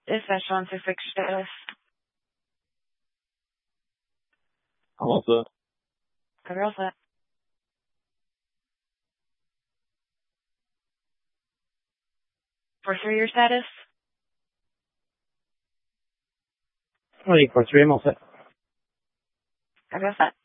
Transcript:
Is that to fix status? I'm all set. Cover all set. For 3 your status? 20 for 3, I'm all set. Cover all set.